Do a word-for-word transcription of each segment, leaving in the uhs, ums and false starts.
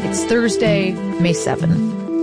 It's Thursday, May seventh.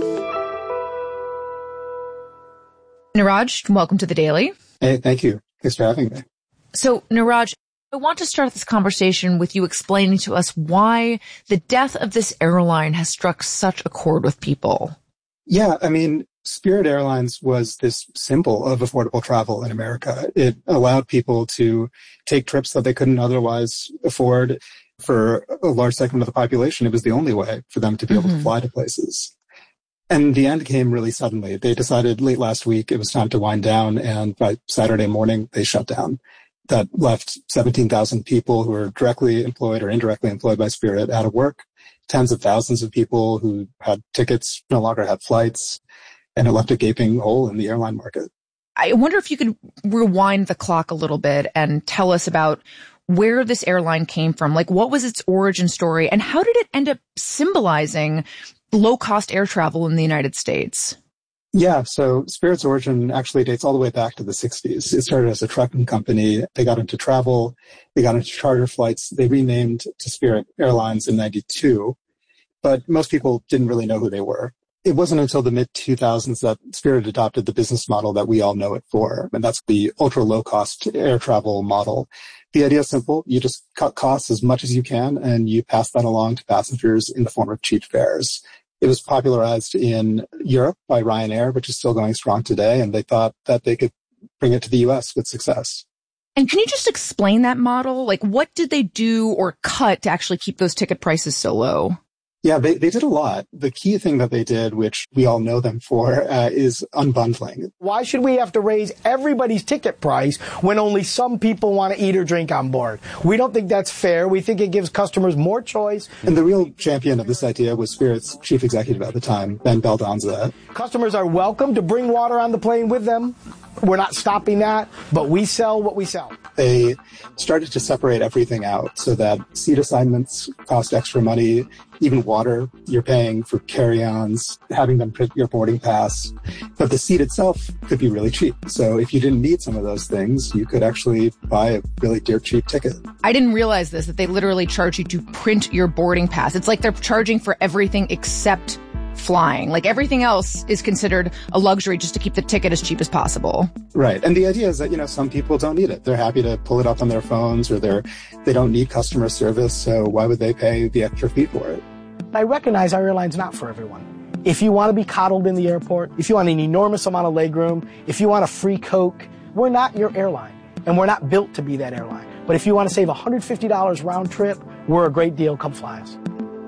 Niraj, welcome to The Daily. Hey, thank you. Thanks for having me. So, Niraj, I want to start this conversation with you explaining to us why the death of this airline has struck such a chord with people. Yeah, I mean, Spirit Airlines was this symbol of affordable travel in America. It allowed people to take trips that they couldn't otherwise afford. For a large segment of the population, it was the only way for them to be able mm-hmm. to fly to places. And the end came really suddenly. They decided late last week it was time to wind down, and by Saturday morning, they shut down. That left seventeen thousand people who were directly employed or indirectly employed by Spirit out of work. Tens of thousands of people who had tickets no longer had flights, and it left a gaping hole in the airline market. I wonder if you could rewind the clock a little bit and tell us about where this airline came from. Like, what was its origin story, and how did it end up symbolizing low-cost air travel in the United States? Yeah, so Spirit's origin actually dates all the way back to the sixties. It started as a trucking company. They got into travel. They got into charter flights. They renamed to Spirit Airlines in ninety-two, but most people didn't really know who they were. It wasn't until the mid two thousands that Spirit adopted the business model that we all know it for, and that's the ultra low-cost air travel model. The idea is simple. You just cut costs as much as you can, and you pass that along to passengers in the form of cheap fares. It was popularized in Europe by Ryanair, which is still going strong today, and they thought that they could bring it to the U S with success. And can you just explain that model? Like, what did they do or cut to actually keep those ticket prices so low? Yeah, they, they did a lot. The key thing that they did, which we all know them for, uh, is unbundling. Why should we have to raise everybody's ticket price when only some people want to eat or drink on board? We don't think that's fair. We think it gives customers more choice. And the real champion of this idea was Spirit's chief executive at the time, Ben Baldanza. Customers are welcome to bring water on the plane with them. We're not stopping that, but we sell what we sell. They started to separate everything out so that seat assignments cost extra money. Even water, you're paying for carry-ons, having them print your boarding pass. But the seat itself could be really cheap. So if you didn't need some of those things, you could actually buy a really dirt cheap ticket. I didn't realize this, that they literally charge you to print your boarding pass. It's like they're charging for everything except flying. Like, everything else is considered a luxury just to keep the ticket as cheap as possible. Right. And the idea is that, you know, some people don't need it. They're happy to pull it up on their phones, or they're, they don't need customer service. So why would they pay the extra fee for it? I recognize our airline's not for everyone. If you want to be coddled in the airport, if you want an enormous amount of legroom, if you want a free Coke, we're not your airline. And we're not built to be that airline. But if you want to save one hundred fifty dollars round trip, we're a great deal. Come fly us.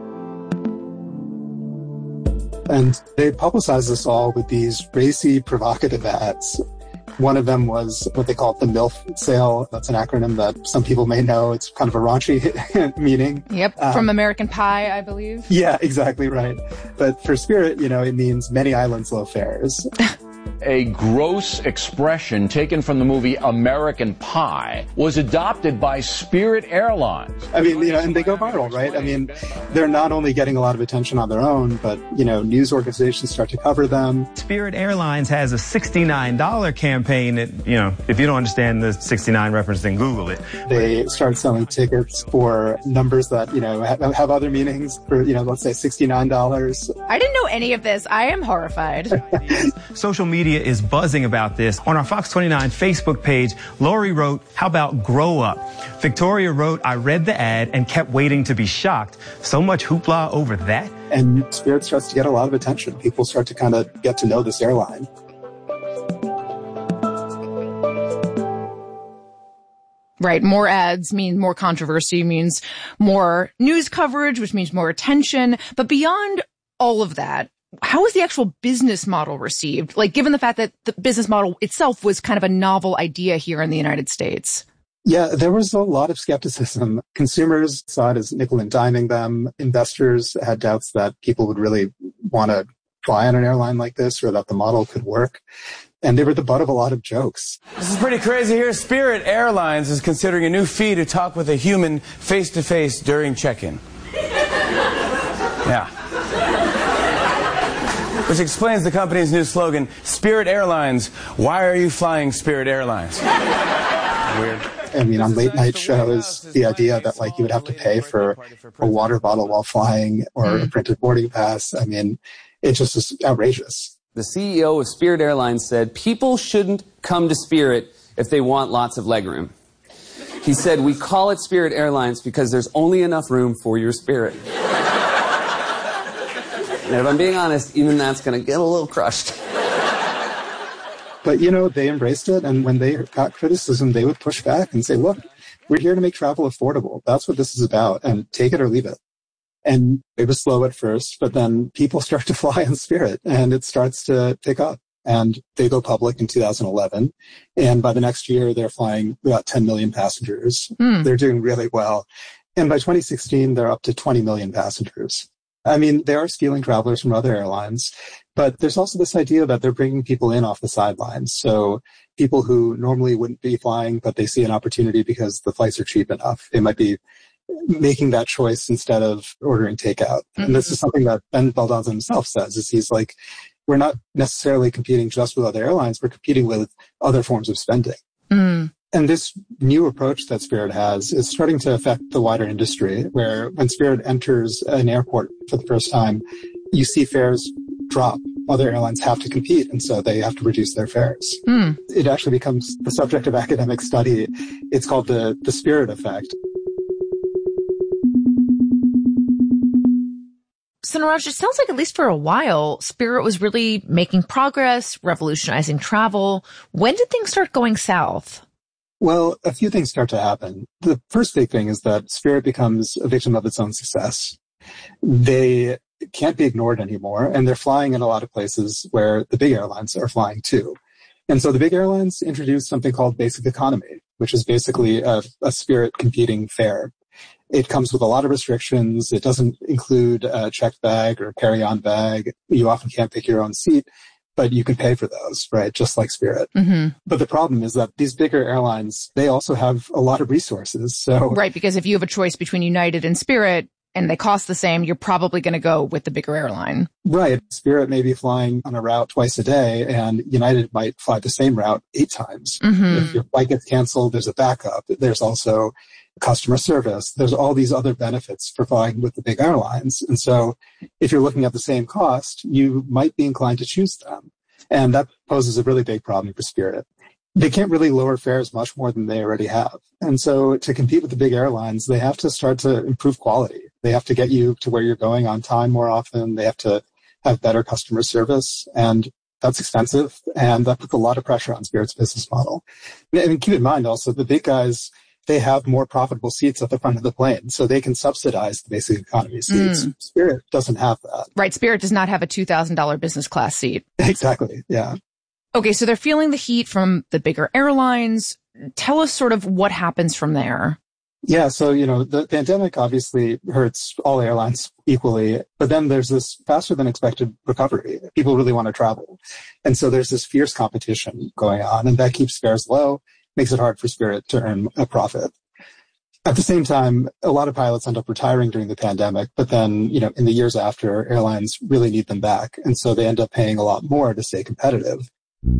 And they publicized this all with these racy, provocative ads. One of them was what they call the MILF sale. That's an acronym that some people may know. It's kind of a raunchy meaning. Yep, um, from American Pie, I believe. Yeah, exactly right. But for Spirit, you know, it means many islands, low fares. A gross expression taken from the movie American Pie was adopted by Spirit Airlines. I mean, you know, and they go viral, right? I mean, they're not only getting a lot of attention on their own, but, you know, news organizations start to cover them. Spirit Airlines has a sixty-nine dollars campaign that, you know, if you don't understand the sixty-nine reference, then Google it. They start selling tickets for numbers that, you know, have, have other meanings for, you know, let's say sixty-nine dollars. I didn't know any of this. I am horrified. Social media is buzzing about this. On our Fox twenty-nine Facebook page, Lori wrote, "How about grow up?" Victoria wrote, "I read the ad and kept waiting to be shocked. So much hoopla over that." And Spirit starts to get a lot of attention. People start to kind of get to know this airline. Right. More ads mean more controversy, means more news coverage, which means more attention. But beyond all of that, how was the actual business model received? Like, given the fact that the business model itself was kind of a novel idea here in the United States. Yeah, there was a lot of skepticism. Consumers saw it as nickel and diming them. Investors had doubts that people would really want to fly on an airline like this, or that the model could work. And they were the butt of a lot of jokes. This is pretty crazy here. Spirit Airlines is considering a new fee to talk with a human face-to-face during check-in. Yeah. Which explains the company's new slogan, Spirit Airlines, why are you flying Spirit Airlines? Weird. I mean, on late night shows, the idea that like you would have to pay for a water bottle while flying or mm. a printed boarding pass, I mean, it just is outrageous. The C E O of Spirit Airlines said people shouldn't come to Spirit if they want lots of legroom. He said, we call it Spirit Airlines because there's only enough room for your spirit. And if I'm being honest, even that's going to get a little crushed. But, you know, they embraced it, and when they got criticism, they would push back and say, look, we're here to make travel affordable. That's what this is about, and take it or leave it. And it was slow at first, but then people start to fly on Spirit, and it starts to pick up. And they go public in two thousand eleven, and by the next year, they're flying about ten million passengers. Mm. They're doing really well. And by twenty sixteen, they're up to twenty million passengers. I mean, they are stealing travelers from other airlines, but there's also this idea that they're bringing people in off the sidelines. So people who normally wouldn't be flying, but they see an opportunity because the flights are cheap enough. They might be making that choice instead of ordering takeout. Mm-hmm. And this is something that Ben Baldaza himself says, is he's like, we're not necessarily competing just with other airlines, we're competing with other forms of spending. Mm. And this new approach that Spirit has is starting to affect the wider industry, where when Spirit enters an airport for the first time, you see fares drop. Other airlines have to compete, and so they have to reduce their fares. Mm. It actually becomes the subject of academic study. It's called the, the Spirit effect. So, Neeraj, it sounds like at least for a while, Spirit was really making progress, revolutionizing travel. When did things start going south? Well, a few things start to happen. The first big thing is that Spirit becomes a victim of its own success. They can't be ignored anymore, and they're flying in a lot of places where the big airlines are flying too. And so the big airlines introduced something called Basic Economy, which is basically a, a Spirit competing fare. It comes with a lot of restrictions. It doesn't include a checked bag or carry-on bag. You often can't pick your own seat, but you can pay for those, right? Just like Spirit. Mm-hmm. But the problem is that these bigger airlines, they also have a lot of resources. So right, because if you have a choice between United and Spirit and they cost the same, you're probably going to go with the bigger airline. Right. Spirit may be flying on a route twice a day, and United might fly the same route eight times. Mm-hmm. If your flight gets canceled, there's a backup. There's also customer service. There's all these other benefits for flying with the big airlines. And so if you're looking at the same cost, you might be inclined to choose them. And that poses a really big problem for Spirit. They can't really lower fares much more than they already have. And so to compete with the big airlines, they have to start to improve quality. They have to get you to where you're going on time more often. They have to have better customer service. And that's expensive. And that puts a lot of pressure on Spirit's business model. And keep in mind also, the big guys, they have more profitable seats at the front of the plane, so they can subsidize the Basic Economy seats. Mm. Spirit doesn't have that. Right. Spirit does not have a two thousand dollars business class seat. Exactly. Yeah. Okay. So they're feeling the heat from the bigger airlines. Tell us sort of what happens from there. Yeah. So, you know, the pandemic obviously hurts all airlines equally, but then there's this faster than expected recovery. People really want to travel. And so there's this fierce competition going on, and that keeps fares low. Makes it hard for Spirit to earn a profit. At the same time, a lot of pilots end up retiring during the pandemic, but then, you know, in the years after, airlines really need them back. And so they end up paying a lot more to stay competitive.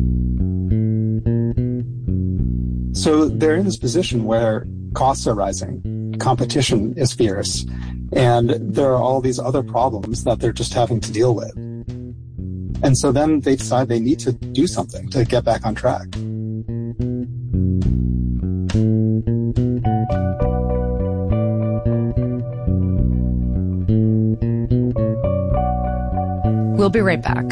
So they're in this position where costs are rising, competition is fierce, and there are all these other problems that they're just having to deal with. And so then they decide they need to do something to get back on track. We'll be right back.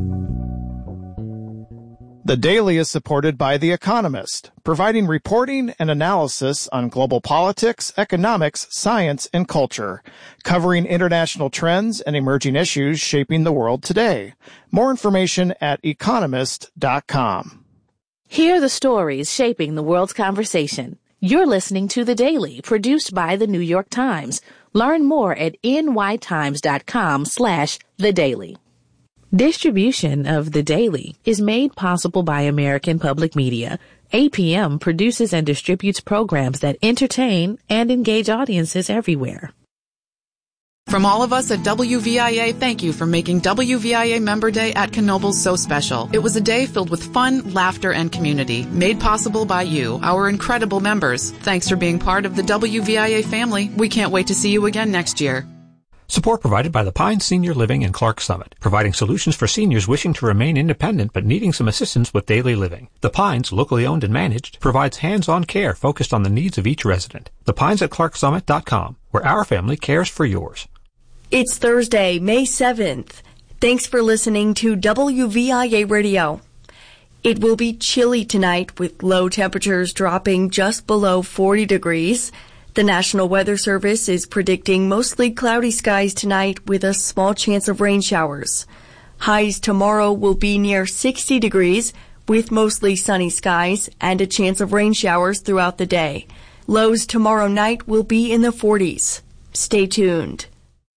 The Daily is supported by The Economist, providing reporting and analysis on global politics, economics, science, and culture, covering international trends and emerging issues shaping the world today. More information at economist dot com. Hear the stories shaping the world's conversation. You're listening to The Daily, produced by The New York Times. Learn more at n y times dot com slash the daily. Distribution of The Daily is made possible by American Public Media. A P M produces and distributes programs that entertain and engage audiences everywhere. From all of us at W V I A, thank you for making W V I A Member Day at Knoebels so special. It was a day filled with fun, laughter, and community, made possible by you, our incredible members. Thanks for being part of the W V I A family. We can't wait to see you again next year. Support provided by the Pines Senior Living in Clark Summit, providing solutions for seniors wishing to remain independent but needing some assistance with daily living. The Pines, locally owned and managed, provides hands-on care focused on the needs of each resident. The Pines at clark summit dot com, where our family cares for yours. It's Thursday, May seventh. Thanks for listening to W V I A Radio. It will be chilly tonight with low temperatures dropping just below forty degrees. The National Weather Service is predicting mostly cloudy skies tonight with a small chance of rain showers. Highs tomorrow will be near sixty degrees with mostly sunny skies and a chance of rain showers throughout the day. Lows tomorrow night will be in the forties. Stay tuned.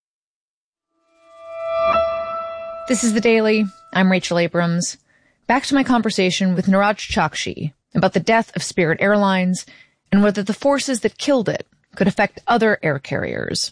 This is The Daily. I'm Rachel Abrams. Back to my conversation with Niraj Chokshi about the death of Spirit Airlines and whether the forces that killed it could affect other air carriers.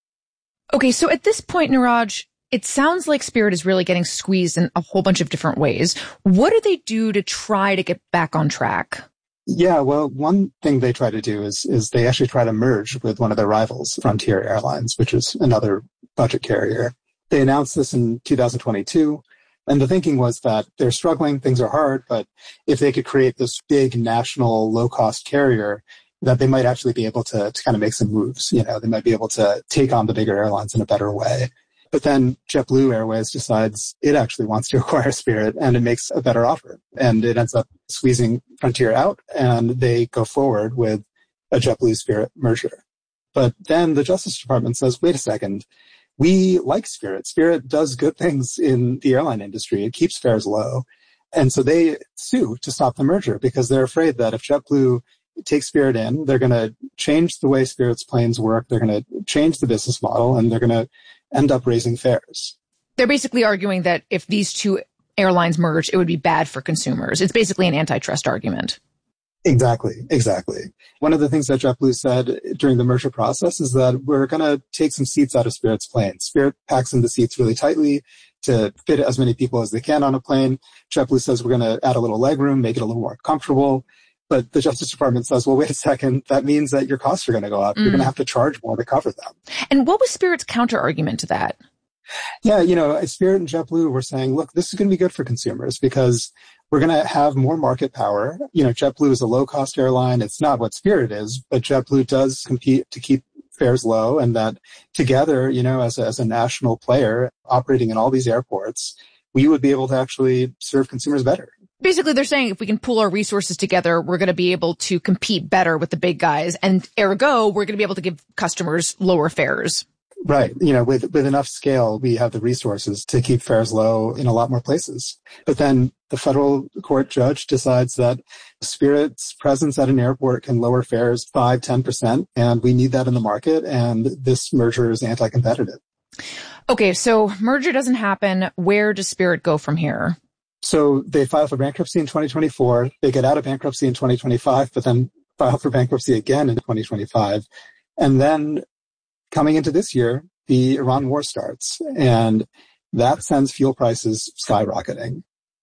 Okay, so at this point, Niraj, it sounds like Spirit is really getting squeezed in a whole bunch of different ways. What do they do to try to get back on track? Yeah, well, one thing they try to do is is they actually try to merge with one of their rivals, Frontier Airlines, which is another budget carrier. They announced this in two thousand twenty-two, and the thinking was that they're struggling, things are hard, but if they could create this big national low-cost carrier, that they might actually be able to, to kind of make some moves. You know, they might be able to take on the bigger airlines in a better way. But then JetBlue Airways decides it actually wants to acquire Spirit, and it makes a better offer. And it ends up squeezing Frontier out, and they go forward with a JetBlue Spirit merger. But then the Justice Department says, wait a second, we like Spirit. Spirit does good things in the airline industry. It keeps fares low. And so they sue to stop the merger because they're afraid that if JetBlue takes Spirit in, they're going to change the way Spirit's planes work. They're going to change the business model, and they're going to end up raising fares. They're basically arguing that if these two airlines merge, it would be bad for consumers. It's basically an antitrust argument. Exactly, exactly. One of the things that JetBlue said during the merger process is that we're going to take some seats out of Spirit's planes. Spirit packs in the seats really tightly to fit as many people as they can on a plane. JetBlue says we're going to add a little legroom, make it a little more comfortable. But the Justice Department says, well, wait a second, that means that your costs are going to go up. Mm. You're going to have to charge more to cover them. And what was Spirit's counter argument to that? Yeah, you know, Spirit and JetBlue were saying, look, this is going to be good for consumers because we're going to have more market power. You know, JetBlue is a low-cost airline. It's not what Spirit is, but JetBlue does compete to keep fares low, and that together, you know, as a, as a national player operating in all these airports, we would be able to actually serve consumers better. Basically, they're saying if we can pool our resources together, we're going to be able to compete better with the big guys, and ergo, we're going to be able to give customers lower fares. Right. You know, with, with enough scale, we have the resources to keep fares low in a lot more places. But then the federal court judge decides that Spirit's presence at an airport can lower fares five, ten percent, and we need that in the market, and this merger is anti-competitive. Okay, so merger doesn't happen. Where does Spirit go from here? So they file for bankruptcy in twenty twenty-four. They get out of bankruptcy in twenty twenty-five, but then file for bankruptcy again in twenty twenty-five. And then coming into this year, the Iran war starts, and that sends fuel prices skyrocketing.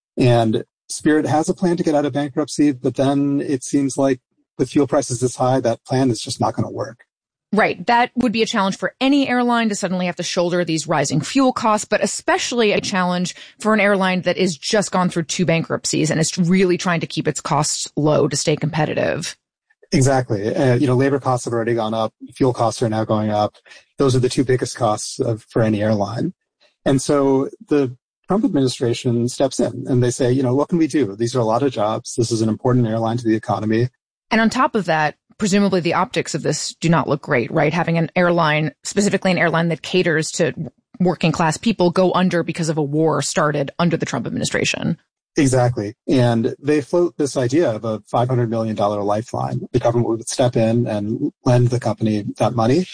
And Spirit has a plan to get out of bankruptcy, but then it seems like with fuel prices this high, that plan is just not going to work. Right. That would be a challenge for any airline to suddenly have to shoulder these rising fuel costs, but especially a challenge for an airline that is just gone through two bankruptcies and is really trying to keep its costs low to stay competitive. Exactly. Uh, you know, labor costs have already gone up. Fuel costs are now going up. Those are the two biggest costs of, for any airline. And so the Trump administration steps in and they say, you know, what can we do? These are a lot of jobs. This is an important airline to the economy. And on top of that, presumably the optics of this do not look great, right? Having an airline, specifically an airline that caters to working class people, go under because of a war started under the Trump administration. Exactly. And they float this idea of a five hundred million dollars lifeline. The government would step in and lend the company that money.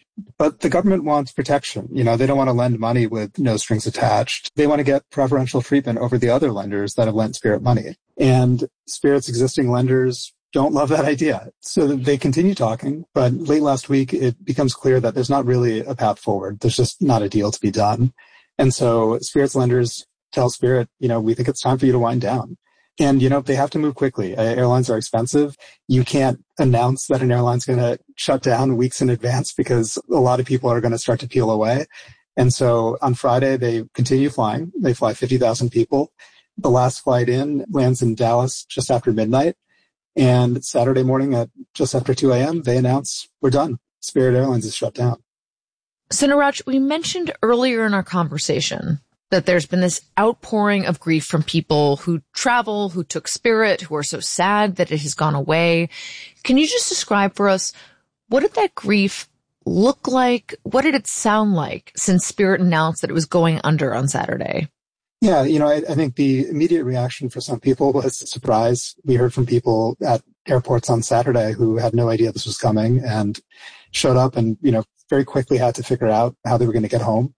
But the government wants protection. You know, they don't want to lend money with no strings attached. They want to get preferential treatment over the other lenders that have lent Spirit money. And Spirit's existing lenders don't love that idea. So they continue talking, but late last week, it becomes clear that there's not really a path forward. There's just not a deal to be done. And so Spirit's lenders tell Spirit, you know, we think it's time for you to wind down. And, you know, they have to move quickly. Uh, airlines are expensive. You can't announce that an airline's going to shut down weeks in advance because a lot of people are going to start to peel away. And so on Friday, they continue flying. They fly fifty thousand people. The last flight in lands in Dallas just after midnight. And Saturday morning at just after two a.m., they announce we're done. Spirit Airlines is shut down. So, Neeraj, we mentioned earlier in our conversation that there's been this outpouring of grief from people who travel, who took Spirit, who are so sad that it has gone away. Can you just describe for us, what did that grief look like? What did it sound like since Spirit announced that it was going under on Saturday? Yeah, you know, I, I think the immediate reaction for some people was surprise. We heard from people at airports on Saturday who had no idea this was coming and showed up and, you know, very quickly had to figure out how they were going to get home.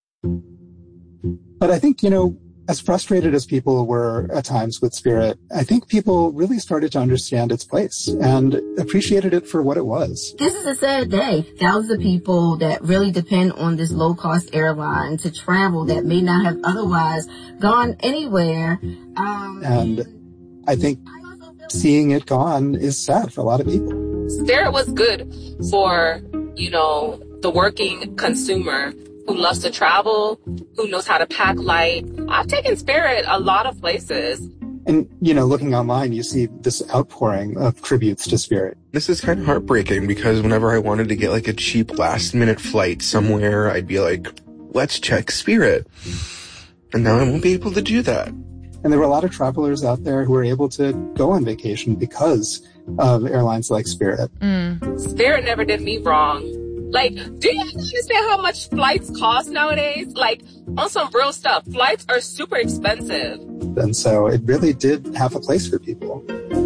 But I think, you know, as frustrated as people were at times with Spirit, I think people really started to understand its place and appreciated it for what it was. This is a sad day. Thousands of people that really depend on this low-cost airline to travel that may not have otherwise gone anywhere. Um, and I think seeing it gone is sad for a lot of people. Spirit was good for, you know, the working consumer who loves to travel, who knows how to pack light. I've taken Spirit a lot of places. And, you know, looking online, you see this outpouring of tributes to Spirit. This is kind of heartbreaking because whenever I wanted to get like a cheap last minute flight somewhere, I'd be like, let's check Spirit. And now I won't be able to do that. And there were a lot of travelers out there who were able to go on vacation because of airlines like Spirit. Mm. Spirit never did me wrong. Like, do you understand how much flights cost nowadays? Like, on some real stuff, flights are super expensive. And so it really did have a place for people.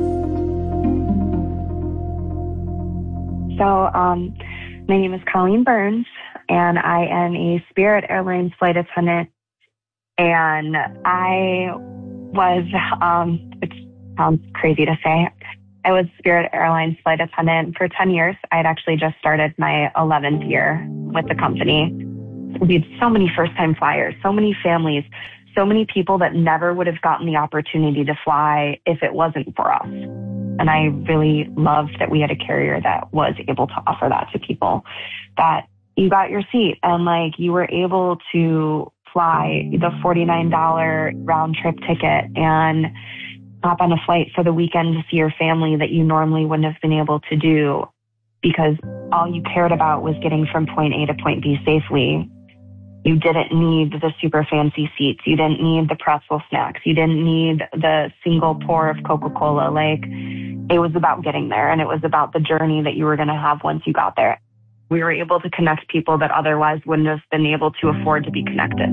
So, um, my name is Colleen Burns, and I am a Spirit Airlines flight attendant. And I was, um, it sounds crazy to say, I was Spirit Airlines flight attendant for ten years. I had actually just started my eleventh year with the company. We had so many first-time flyers, so many families, so many people that never would have gotten the opportunity to fly if it wasn't for us. And I really loved that we had a carrier that was able to offer that to people, that you got your seat and like you were able to fly the forty-nine dollars round trip ticket and hop on a flight for the weekend to see your family that you normally wouldn't have been able to do because all you cared about was getting from point A to point B safely. You didn't need the super fancy seats. You didn't need the pretzel snacks. You didn't need the single pour of Coca-Cola. Like, it was about getting there, and it was about the journey that you were going to have once you got there. We were able to connect people that otherwise wouldn't have been able to afford to be connected.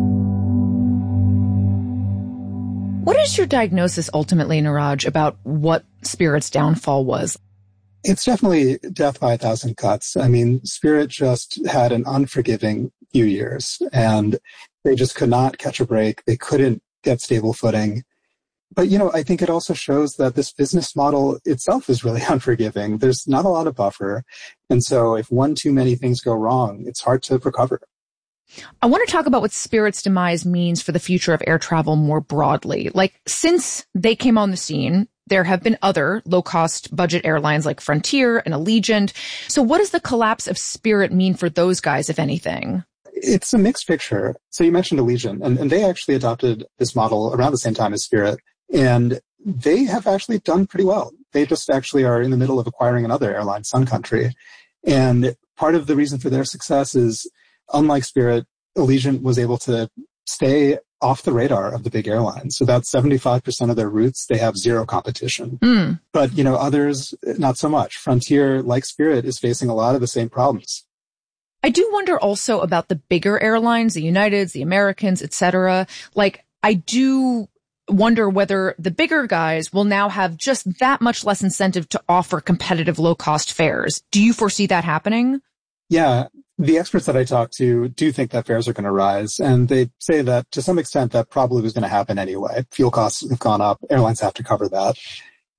What is your diagnosis ultimately, Neeraj, about what Spirit's downfall was? It's definitely death by a thousand cuts. I mean, Spirit just had an unforgiving few years, and they just could not catch a break. They couldn't get stable footing. But, you know, I think it also shows that this business model itself is really unforgiving. There's not a lot of buffer. And so if one too many things go wrong, it's hard to recover. I want to talk about what Spirit's demise means for the future of air travel more broadly. Like, since they came on the scene, there have been other low-cost budget airlines like Frontier and Allegiant. So what does the collapse of Spirit mean for those guys, if anything? It's a mixed picture. So you mentioned Allegiant, and, and they actually adopted this model around the same time as Spirit. And they have actually done pretty well. They just actually are in the middle of acquiring another airline, Sun Country. And part of the reason for their success is, unlike Spirit, Allegiant was able to stay off the radar of the big airlines. So about seventy-five percent of their routes, they have zero competition. Mm. But, you know, others, not so much. Frontier, like Spirit, is facing a lot of the same problems. I do wonder also about the bigger airlines, the Uniteds, the Americans, et cetera. Like, I do wonder whether the bigger guys will now have just that much less incentive to offer competitive low-cost fares. Do you foresee that happening? Yeah. The experts that I talk to do think that fares are going to rise, and they say that to some extent that probably was going to happen anyway. Fuel costs have gone up. Airlines have to cover that.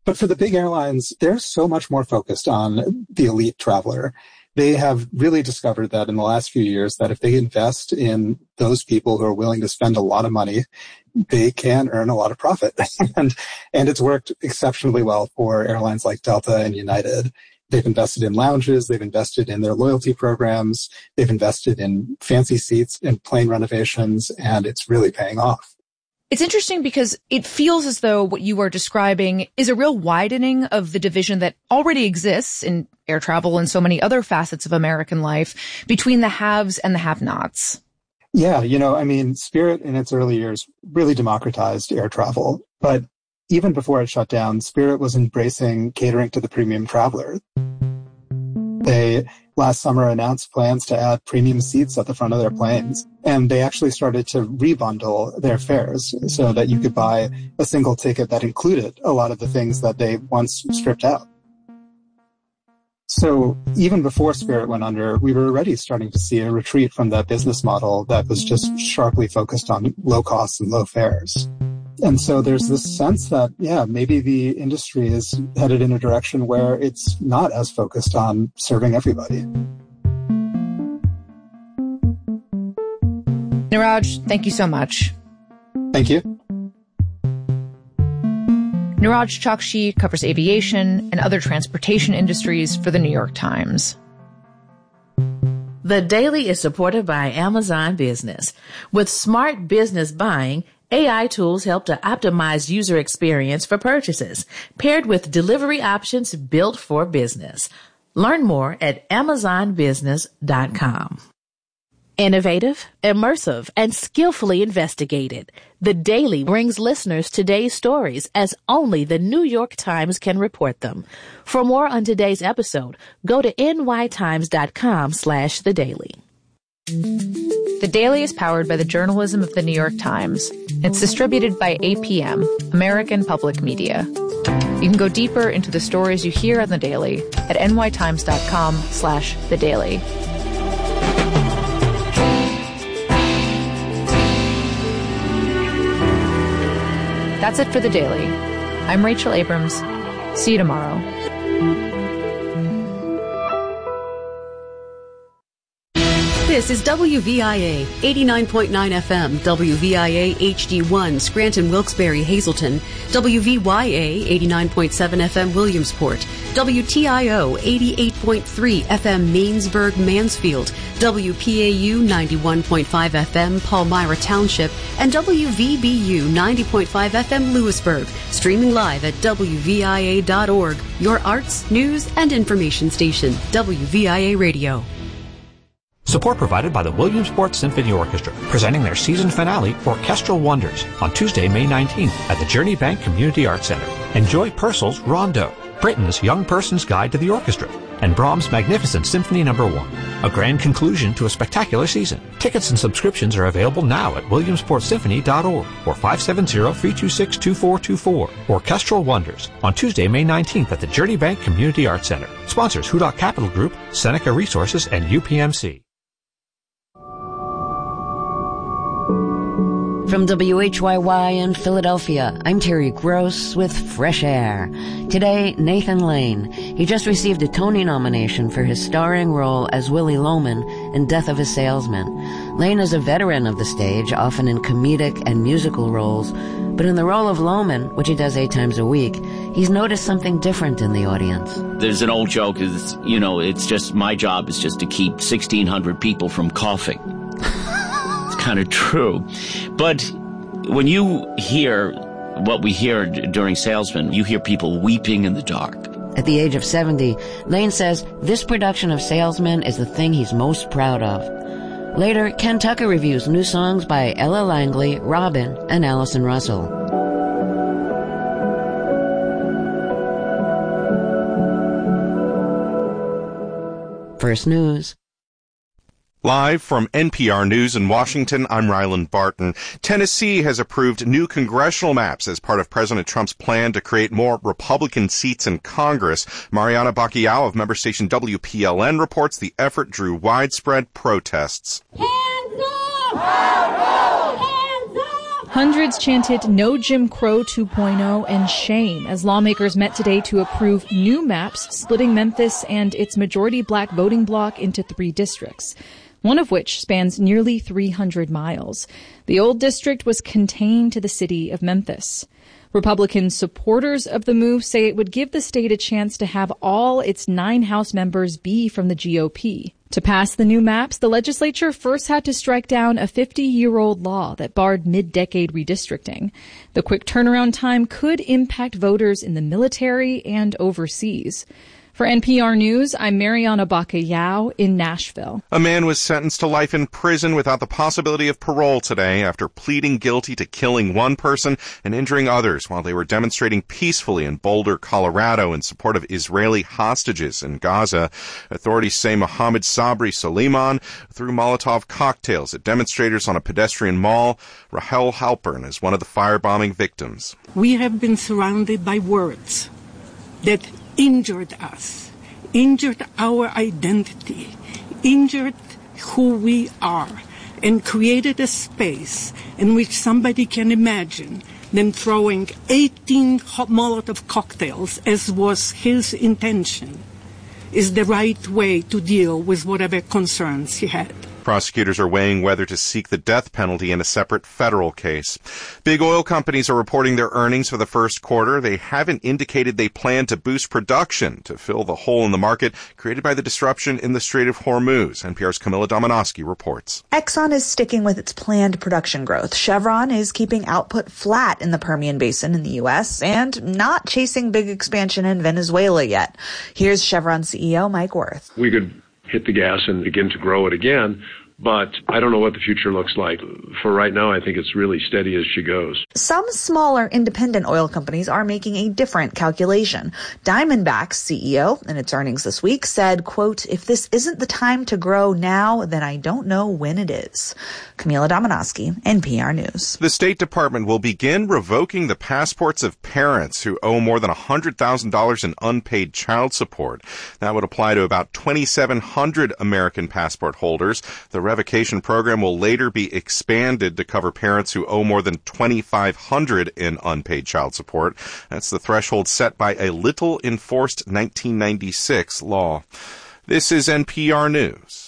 But for the big airlines, they're so much more focused on the elite traveler. They have really discovered that in the last few years that if they invest in those people who are willing to spend a lot of money, they can earn a lot of profit. and, and it's worked exceptionally well for airlines like Delta and United. They've invested in lounges. They've invested in their loyalty programs. They've invested in fancy seats and plane renovations, and it's really paying off. It's interesting because it feels as though what you are describing is a real widening of the division that already exists in air travel and so many other facets of American life between the haves and the have-nots. Yeah, you know, I mean, Spirit in its early years really democratized air travel. But even before it shut down, Spirit was embracing catering to the premium traveler. They last summer announced plans to add premium seats at the front of their planes. And they actually started to rebundle their fares so that you could buy a single ticket that included a lot of the things that they once stripped out. So even before Spirit went under, we were already starting to see a retreat from that business model that was just sharply focused on low costs and low fares. And so there's this sense that, yeah, maybe the industry is headed in a direction where it's not as focused on serving everybody. Niraj, thank you so much. Thank you. Niraj Chokshi covers aviation and other transportation industries for the New York Times. The Daily is supported by Amazon Business. With smart business buying, A I tools help to optimize user experience for purchases, paired with delivery options built for business. Learn more at amazon business dot com. Innovative, immersive, and skillfully investigated, The Daily brings listeners today's stories as only the New York Times can report them. For more on today's episode, go to n y times dot com slash the daily. The Daily is powered by the journalism of the New York Times. It's distributed by A P M, American Public Media. You can go deeper into the stories you hear on The Daily at n y times dot com slash the daily. That's it for The Daily. I'm Rachel Abrams. See you tomorrow. This is W V I A, eighty-nine point nine F M, W V I A H D one, Scranton, Wilkes-Barre, Hazleton, W V Y A, eighty-nine point seven F M, Williamsport, W T I O, eighty-eight point three F M, Mainsburg, Mansfield, W P A U, ninety-one point five F M, Palmyra Township, and W V B U, ninety point five F M, Lewisburg, streaming live at W V I A dot org, your arts, news, and information station, W V I A Radio. Support provided by the Williamsport Symphony Orchestra, presenting their season finale, Orchestral Wonders, on Tuesday, May nineteenth at the Journey Bank Community Arts Center. Enjoy Purcell's Rondo, Britain's Young Person's Guide to the Orchestra, and Brahms' Magnificent Symphony Number one, a grand conclusion to a spectacular season. Tickets and subscriptions are available now at williamsport symphony dot org or five seven zero, three two six, two four two four. Orchestral Wonders, on Tuesday, May nineteenth at the Journey Bank Community Arts Center. Sponsors Hudoc Capital Group, Seneca Resources, and U P M C. From W H Y Y in Philadelphia, I'm Terry Gross with Fresh Air. Today, Nathan Lane. He just received a Tony nomination for his starring role as Willie Loman in Death of a Salesman. Lane is a veteran of the stage, often in comedic and musical roles, but in the role of Loman, which he does eight times a week, he's noticed something different in the audience. There's an old joke, is you know, it's just, my job is just to keep sixteen hundred people from coughing. Kind of true. But when you hear what we hear during Salesman, you hear people weeping in the dark. At the age of seventy, Lane says this production of Salesman is the thing he's most proud of. Later, Ken Tucker reviews new songs by Ella Langley, Robin, and Allison Russell. First News. Live from N P R News in Washington, I'm Ryland Barton. Tennessee has approved new congressional maps as part of President Trump's plan to create more Republican seats in Congress. Mariana Bacchiao of member station W P L N reports the effort drew widespread protests. Hands up! Hands up! Hands up! Hundreds chanted "No Jim Crow two point oh" and shame as lawmakers met today to approve new maps splitting Memphis and its majority black voting bloc into three districts, one of which spans nearly three hundred miles. The old district was contained to the city of Memphis. Republican supporters of the move say it would give the state a chance to have all its nine House members be from the G O P. To pass the new maps, the legislature first had to strike down a fifty-year-old law that barred mid-decade redistricting. The quick turnaround time could impact voters in the military and overseas. For N P R News, I'm Mariana Bacallao in Nashville. A man was sentenced to life in prison without the possibility of parole today after pleading guilty to killing one person and injuring others while they were demonstrating peacefully in Boulder, Colorado in support of Israeli hostages in Gaza. Authorities say Mohammed Sabri Soliman threw Molotov cocktails at demonstrators on a pedestrian mall. Rahel Halpern is one of the firebombing victims. We have been surrounded by words that injured us, injured our identity, injured who we are, and created a space in which somebody can imagine them throwing eighteen Molotov cocktails, as was his intention, is the right way to deal with whatever concerns he had. Prosecutors are weighing whether to seek the death penalty in a separate federal case. Big oil companies are reporting their earnings for the first quarter. They haven't indicated they plan to boost production to fill the hole in the market created by the disruption in the Strait of Hormuz. N P R's Camilla Domonoski reports. Exxon is sticking with its planned production growth. Chevron is keeping output flat in the Permian Basin in the U S and not chasing big expansion in Venezuela yet. Here's Chevron C E O Mike Wirth. We could hit the gas and begin to grow it again, but I don't know what the future looks like. For right now, I think it's really steady as she goes. Some smaller independent oil companies are making a different calculation. Diamondback's C E O, in its earnings this week, said, quote, "If this isn't the time to grow now, then I don't know when it is." Camila Domonoski, N P R News. The State Department will begin revoking the passports of parents who owe more than one hundred thousand dollars in unpaid child support. That would apply to about twenty-seven hundred American passport holders. The revocation program will later be expanded to cover parents who owe more than twenty-five hundred dollars in unpaid child support. That's the threshold set by a little enforced nineteen ninety-six law. This is N P R News.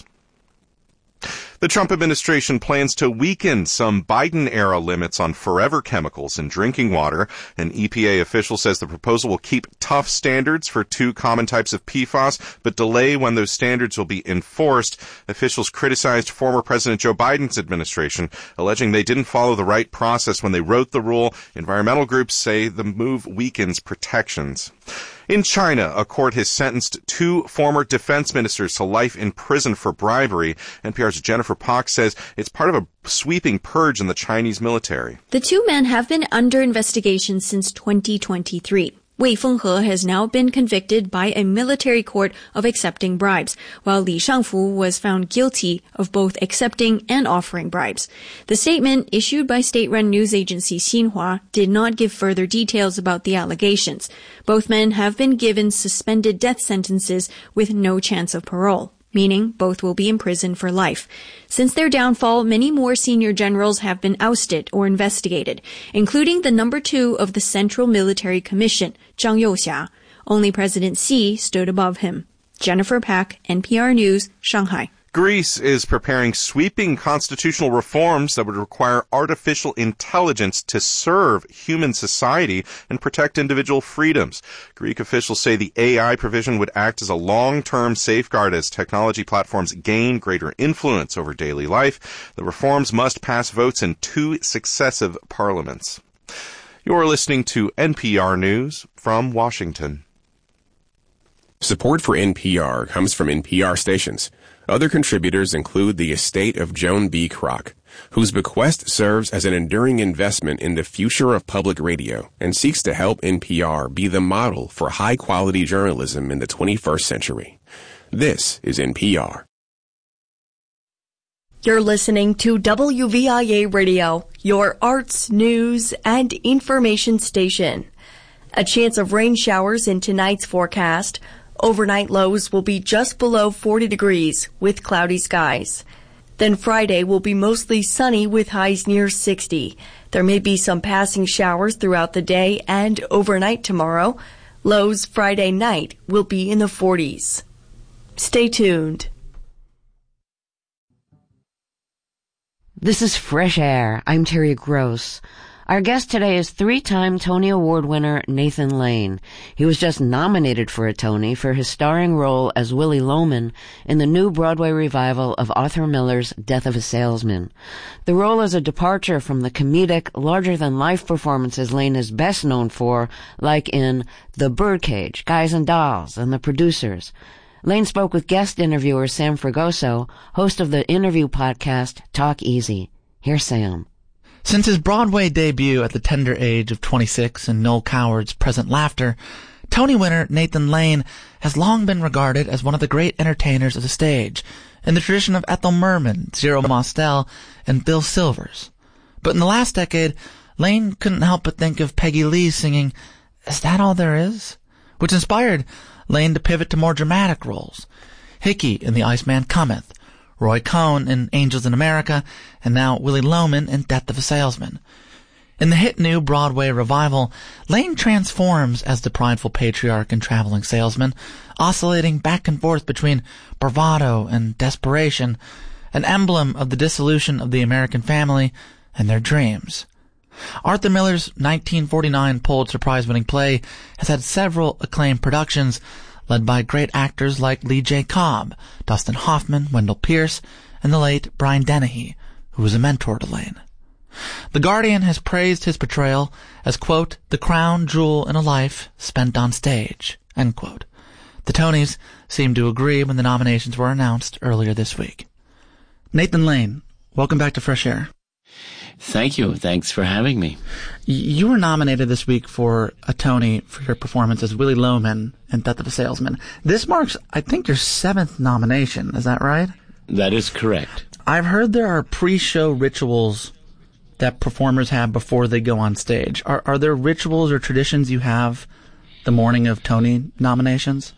The Trump administration plans to weaken some Biden-era limits on forever chemicals in drinking water. An E P A official says the proposal will keep tough standards for two common types of P FAS, but delay when those standards will be enforced. Officials criticized former President Joe Biden's administration, alleging they didn't follow the right process when they wrote the rule. Environmental groups say the move weakens protections. In China, a court has sentenced two former defense ministers to life in prison for bribery. N P R's Jennifer Pak says it's part of a sweeping purge in the Chinese military. The two men have been under investigation since twenty twenty-three. Wei Fenghe has now been convicted by a military court of accepting bribes, while Li Shangfu was found guilty of both accepting and offering bribes. The statement issued by state-run news agency Xinhua did not give further details about the allegations. Both men have been given suspended death sentences with no chance of parole, meaning both will be imprisoned for life. Since their downfall, many more senior generals have been ousted or investigated, including the number two of the Central Military Commission, Zhang Youxia. Only President Xi stood above him. Jennifer Pak, N P R News, Shanghai. Greece is preparing sweeping constitutional reforms that would require artificial intelligence to serve human society and protect individual freedoms. Greek officials say the A I provision would act as a long-term safeguard as technology platforms gain greater influence over daily life. The reforms must pass votes in two successive parliaments. You're listening to N P R News from Washington. Support for N P R comes from N P R stations. Other contributors include the estate of Joan B. Kroc, whose bequest serves as an enduring investment in the future of public radio and seeks to help N P R be the model for high-quality journalism in the twenty-first century. This is N P R. You're listening to W V I A Radio, your arts, news, and information station. A chance of rain showers in tonight's forecast. Overnight lows will be just below forty degrees with cloudy skies. Then Friday will be mostly sunny with highs near sixty. There may be some passing showers throughout the day and overnight tomorrow. Lows Friday night will be in the forties. Stay tuned. This is Fresh Air. I'm Terry Gross. Our guest today is three-time Tony Award winner Nathan Lane. He was just nominated for a Tony for his starring role as Willy Loman in the new Broadway revival of Arthur Miller's Death of a Salesman. The role is a departure from the comedic, larger-than-life performances Lane is best known for, like in The Birdcage, Guys and Dolls, and The Producers. Lane spoke with guest interviewer Sam Fragoso, host of the interview podcast Talk Easy. Here's Sam. Since his Broadway debut at the tender age of twenty-six in Noel Coward's Present Laughter, Tony winner Nathan Lane has long been regarded as one of the great entertainers of the stage, in the tradition of Ethel Merman, Zero Mostel, and Bill Silvers. But in the last decade, Lane couldn't help but think of Peggy Lee singing, "Is That All There Is?" which inspired Lane to pivot to more dramatic roles. Hickey in The Iceman Cometh, Roy Cohn in Angels in America, and now Willy Loman in Death of a Salesman. In the hit new Broadway revival, Lane transforms as the prideful patriarch and traveling salesman, oscillating back and forth between bravado and desperation, an emblem of the dissolution of the American family and their dreams. Arthur Miller's nineteen forty-nine Pulitzer Prize-winning play has had several acclaimed productions, led by great actors like Lee J. Cobb, Dustin Hoffman, Wendell Pierce, and the late Brian Dennehy, who was a mentor to Lane. The Guardian has praised his portrayal as, quote, the crown jewel in a life spent on stage, end quote. The Tonys seemed to agree when the nominations were announced earlier this week. Nathan Lane, welcome back to Fresh Air. Thank you. Thanks for having me. You were nominated this week for a Tony for your performance as Willy Loman in Death of a Salesman. This marks, I think, your seventh nomination. Is that right? That is correct. I've heard there are pre-show rituals that performers have before they go on stage. Are, are there rituals or traditions you have the morning of Tony nominations?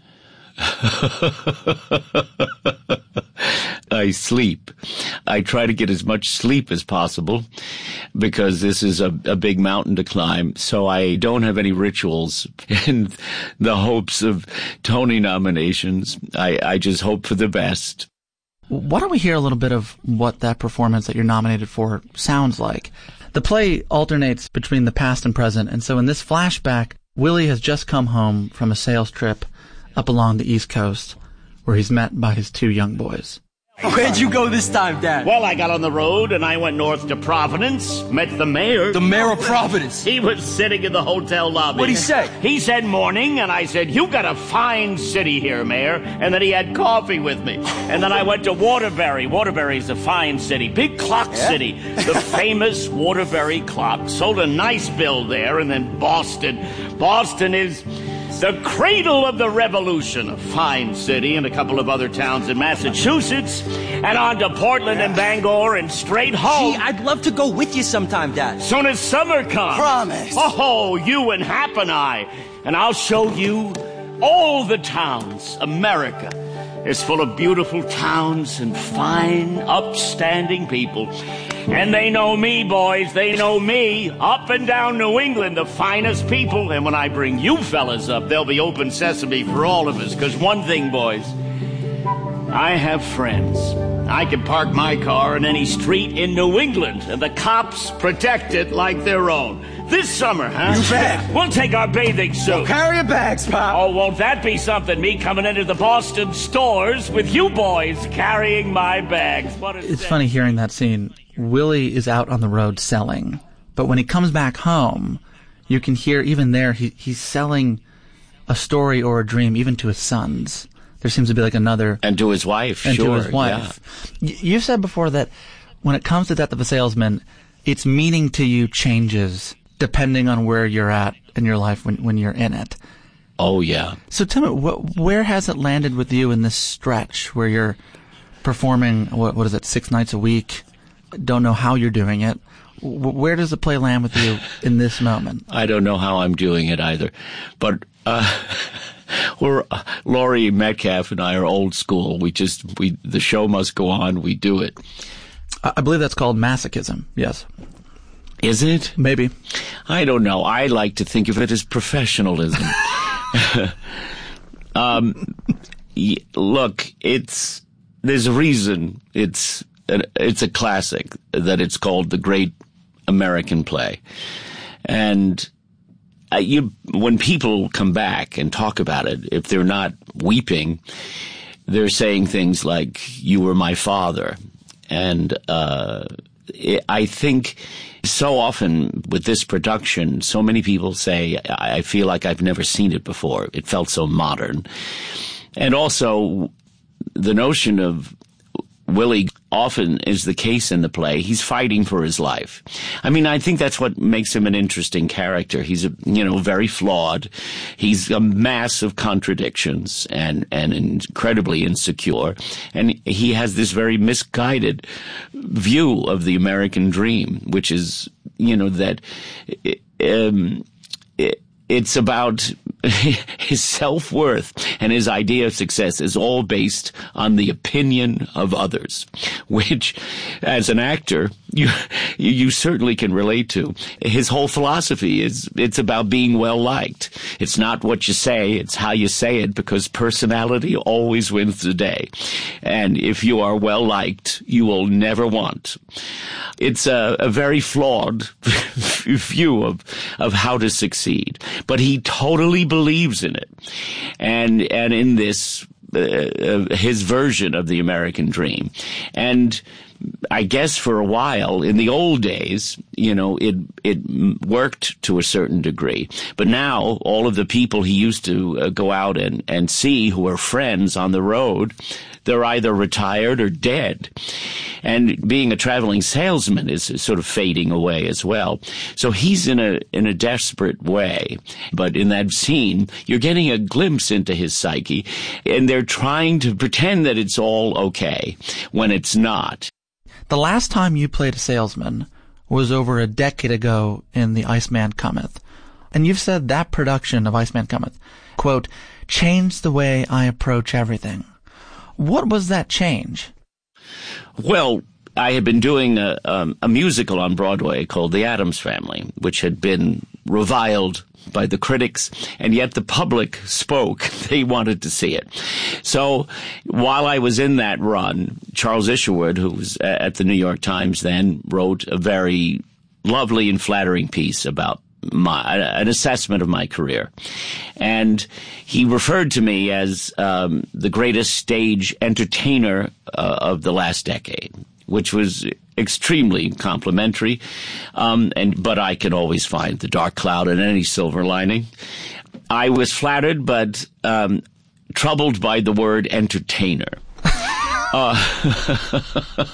I sleep. I try to get as much sleep as possible because this is a, a big mountain to climb. So I don't have any rituals in the hopes of Tony nominations. I, I just hope for the best. Why don't we hear a little bit of what that performance that you're nominated for sounds like? The play alternates between the past and present, and so in this flashback, Willie has just come home from a sales trip up along the East Coast, where he's met by his two young boys. Where'd you go this time, Dad? Well, I got on the road and I went north to Providence, met the mayor. The mayor of Providence? He was sitting in the hotel lobby. What'd he say? He said morning, and I said, you got a fine city here, Mayor. And then he had coffee with me. And then I went to Waterbury. Waterbury's a fine city, big clock yeah? city. The famous Waterbury clock. Sold a nice bill there. And then Boston. Boston is the cradle of the revolution, a fine city, and a couple of other towns in Massachusetts, and on to Portland and Bangor and straight home. Gee, I'd love to go with you sometime, Dad. Soon as summer comes. Promise. Oh, you and Hap and I, and I'll show you all the towns. America is full of beautiful towns and fine, upstanding people. And they know me, boys. They know me. Up and down New England, the finest people. And when I bring you fellas up, there'll be open sesame for all of us. Because one thing, boys, I have friends. I can park my car in any street in New England, and the cops protect it like their own. This summer, huh? You bet. We'll take our bathing suits. We'll carry your bags, Pop. Oh, won't that be something? Me coming into the Boston stores with you boys carrying my bags. What a It's day. funny hearing that scene. Willie is out on the road selling, but when he comes back home, you can hear even there he he's selling a story or a dream even to his sons. There seems to be like another... And to his wife, and sure. to his wife. Yeah. Y- you said before that when it comes to Death of a Salesman, its meaning to you changes depending on where you're at in your life when, when you're in it. Oh, yeah. So tell me, wh- where has it landed with you in this stretch where you're performing, what, what is it, six nights a week? Don't know how you're doing it. W- where does the play land with you in this moment? I don't know how I'm doing it either. But uh, we're, uh, Laurie Metcalf and I are old school. We just, we, the show must go on. We do it. I believe that's called masochism. Yes. Is it? Maybe. I don't know. I like to think of it as professionalism. um, look, it's, there's a reason it's, it's a classic, that it's called The Great American Play. And uh, you, when people come back and talk about it, if they're not weeping, they're saying things like, "You were my father." And uh, it, I think so often with this production, so many people say, I feel like I've never seen it before. It felt so modern. And also the notion of Willie often is the case in the play. He's fighting for his life. I mean, I think that's what makes him an interesting character. He's, a, you know, very flawed. He's a mass of contradictions and, and incredibly insecure. And he has this very misguided view of the American dream, which is, you know, that um, it, it's about his self-worth and his idea of success is all based on the opinion of others, which, as an actor, you you certainly can relate to. His whole philosophy is it's about being well-liked. It's not what you say, it's how you say it, because personality always wins the day. And if you are well-liked, you will never want. It's a, a very flawed view of, of how to succeed. But he totally believes in it. And, and in this, uh, his version of the American dream. And I guess for a while, in the old days, you know, it, it worked to a certain degree. But now, all of the people he used to uh, go out and, and see who are friends on the road, they're either retired or dead. And being a traveling salesman is sort of fading away as well. So he's in a, in a desperate way. But in that scene, you're getting a glimpse into his psyche, and they're trying to pretend that it's all okay when it's not. The last time you played a salesman was over a decade ago in The Iceman Cometh. And you've said that production of Iceman Cometh, quote, changed the way I approach everything. What was that change? Well, I had been doing a, um, a musical on Broadway called The Addams Family, which had been reviled by the critics, and yet the public spoke. They wanted to see it. So while I was in that run, Charles Isherwood, who was at the New York Times then, wrote a very lovely and flattering piece about my, an assessment of my career. And he referred to me as um, the greatest stage entertainer uh, of the last decade, which was extremely complimentary. Um, and but I could always find the dark cloud in any silver lining. I was flattered, but um, troubled by the word entertainer. uh,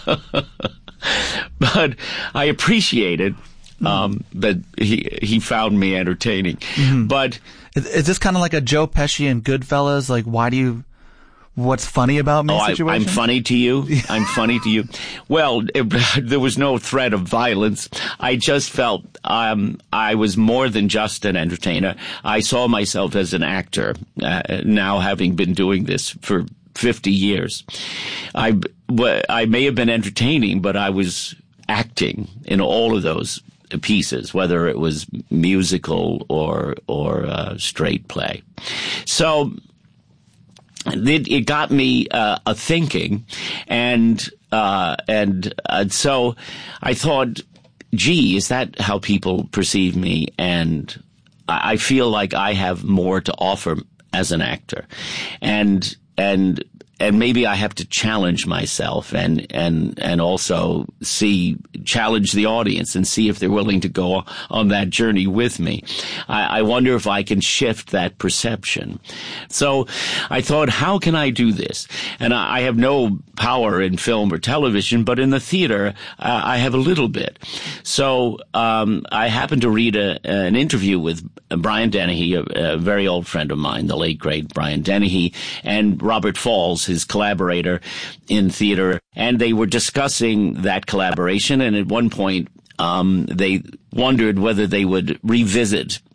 but I appreciated um, that he he found me entertaining. Mm-hmm. But is, is this kind of like a Joe Pesci and Goodfellas? Like, why do you? What's funny about me oh, situation? I, I'm funny to you? I'm funny to you? Well, it, there was no threat of violence. I just felt um, I was more than just an entertainer. I saw myself as an actor, uh, now having been doing this for fifty years. I, I may have been entertaining, but I was acting in all of those pieces, whether it was musical or, or uh, straight play. So It, it got me uh, a thinking, and uh, and uh, so I thought, gee, is that how people perceive me? And I feel like I have more to offer as an actor, and and and maybe I have to challenge myself and and and also see challenge the audience and see if they're willing to go on that journey with me. I, I wonder if I can shift that perception. So I thought, how can I do this? And I, I have no power in film or television, but in the theater, uh, I have a little bit. So um, I happened to read a, an interview with Brian Dennehy, a, a very old friend of mine, the late, great Brian Dennehy, and Robert Falls, his collaborator in theater, and they were discussing that collaboration, and at one point um, they wondered whether they would revisit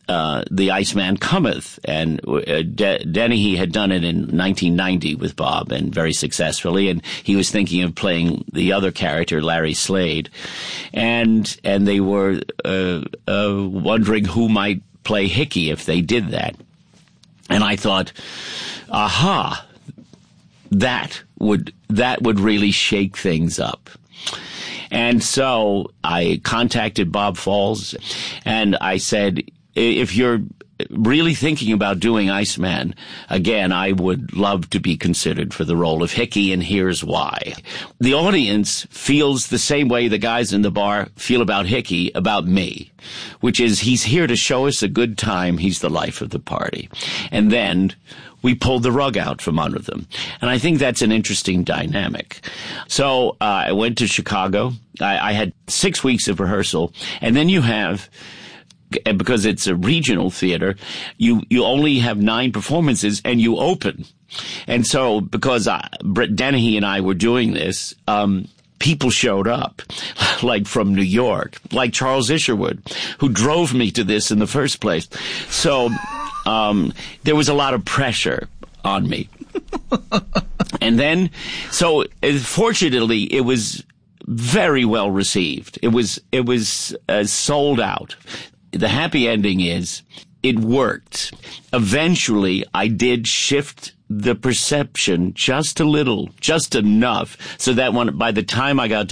uh, The Iceman Cometh. And uh, De- Dennehy had done it in nineteen ninety with Bob, and very successfully. And he was thinking of playing the other character, Larry Slade. And and they were uh, uh, wondering who might play Hickey if they did that. And I thought, aha, that would that would really shake things up. And so I contacted Bob Falls, and I said, if you're really thinking about doing Iceman, again, I would love to be considered for the role of Hickey, and here's why. The audience feels the same way the guys in the bar feel about Hickey, about me, which is he's here to show us a good time. He's the life of the party. And then we pulled the rug out from under them. And I think that's an interesting dynamic. So uh, I went to Chicago. I, I had six weeks of rehearsal. And then you have, because it's a regional theater, you, you only have nine performances and you open. And so because I, Brett Dennehy and I were doing this, um, people showed up, like from New York, like Charles Isherwood, who drove me to this in the first place. So um, there was a lot of pressure on me. And then, so uh, fortunately, it was very well received. It was, it was uh, sold out. The happy ending is it worked. Eventually, I did shift the perception just a little, just enough, so that when by the time I got